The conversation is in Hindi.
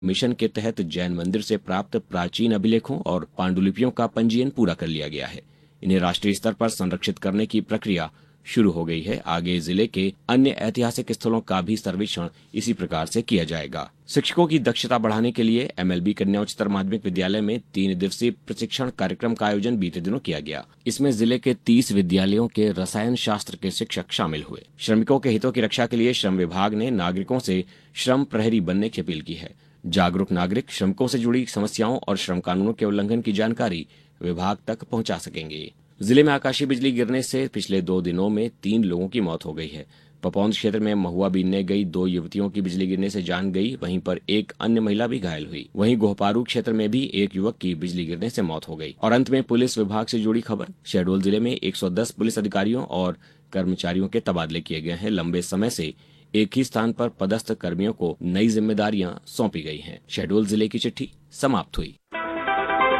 मिशन के तहत जैन मंदिर से प्राप्त प्राचीन अभिलेखों और पांडुलिपियों का पंजीयन पूरा कर लिया गया है। इन्हें राष्ट्रीय स्तर पर संरक्षित करने की प्रक्रिया शुरू हो गई है। आगे जिले के अन्य ऐतिहासिक स्थलों का भी सर्वेक्षण इसी प्रकार से किया जाएगा। शिक्षकों की दक्षता बढ़ाने के लिए MLB कन्या उच्चतर माध्यमिक विद्यालय में 3 दिवसीय प्रशिक्षण कार्यक्रम का आयोजन बीते दिनों किया गया। इसमें जिले के 30 विद्यालयों के रसायन शास्त्र के शिक्षक शामिल हुए। श्रमिकों के हितों की रक्षा के लिए श्रम विभाग ने नागरिकों से श्रम प्रहरी बनने की अपील की है। जागरूक नागरिक श्रमिकों से जुड़ी समस्याओं और श्रम कानूनों के उल्लंघन की जानकारी विभाग तक पहुंचा सकेंगे। जिले में आकाशीय बिजली गिरने से पिछले 2 दिनों में 3 लोगों की मौत हो गई है। पपौंद क्षेत्र में महुआ बीनने गई 2 युवतियों की बिजली गिरने से जान गई, वहीं पर एक अन्य महिला भी घायल हुई। वहीं गोहपारू क्षेत्र में भी एक युवक की बिजली गिरने से मौत हो गई। और अंत में पुलिस विभाग से जुड़ी खबर। शहडोल जिले में 110 पुलिस अधिकारियों और कर्मचारियों के तबादले किए गए हैं। लंबे समय से एक ही स्थान पर पदस्थ कर्मियों को नई जिम्मेदारियां सौंपी गई हैं। शहडोल जिले की चिट्ठी समाप्त हुई।